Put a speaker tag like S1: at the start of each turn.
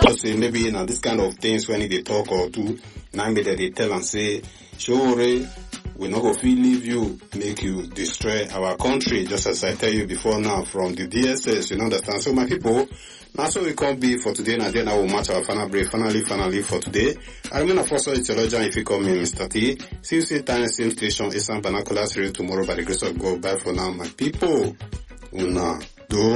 S1: thought say maybe now this kind of things when they talk or do, now maybe they tell and say, sure, we not go feel leave you, make you destroy our country, just as I tell you before now from the DSS, you understand? So my people, now so we can't be for today, and then I will match our final break, finally for today. I remain a first theologian if you call me Mr. T. See you same time, same station, Eastern Banacolas Radio tomorrow by the grace of God. Bye for now, my people. Una do.